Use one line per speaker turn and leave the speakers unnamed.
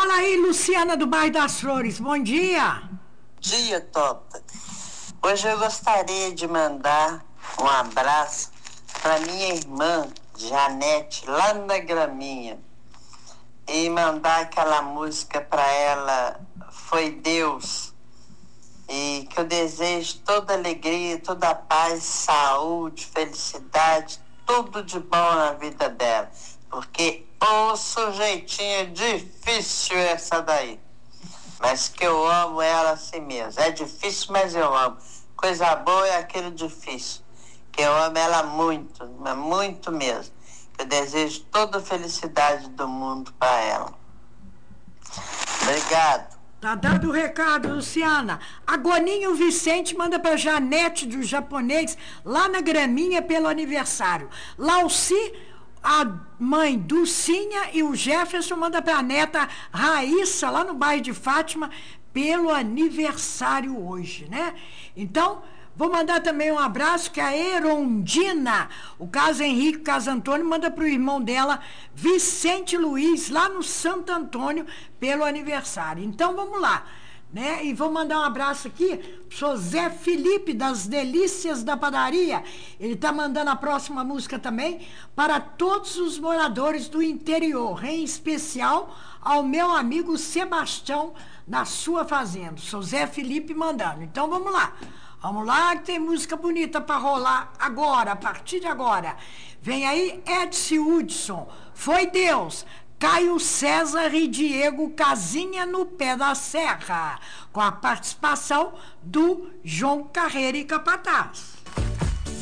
Fala aí, Luciana do Bairro das Flores, bom dia.
Dia, Tota. Hoje eu gostaria de mandar um abraço para minha irmã Janete, lá na Graminha, e mandar aquela música para ela, Foi Deus, e que eu desejo toda alegria, toda paz, saúde, felicidade, tudo de bom na vida dela, porque o sujeitinho é difícil essa daí. Mas que eu amo ela assim mesmo. É difícil, mas eu amo. Coisa boa é aquilo difícil. Que eu amo ela muito, mas muito mesmo. Eu desejo toda a felicidade do mundo para ela. Obrigado.
Tá dado o recado, Luciana. Agoninho Vicente manda pra Janete do japonês, lá na Graminha, pelo aniversário. Lauci, a mãe Dulcinha, e o Jefferson manda pra neta Raíssa, lá no bairro de Fátima, pelo aniversário hoje, né? Então, vou mandar também um abraço que a Erondina, o caso Henrique, o caso Antônio, manda pro irmão dela, Vicente Luiz, lá no Santo Antônio, pelo aniversário. Então, vamos lá, né? E vou mandar um abraço aqui pro José Felipe, das Delícias da Padaria. Ele tá mandando a próxima música também para todos os moradores do interior, em especial ao meu amigo Sebastião, na sua fazenda. José Felipe mandando. Então, vamos lá. Vamos lá, que tem música bonita para rolar agora, a partir de agora. Vem aí Edson Hudson, Foi Deus, Caio César e Diego Casinha no Pé da Serra, com a participação do João Carreira e Capataz.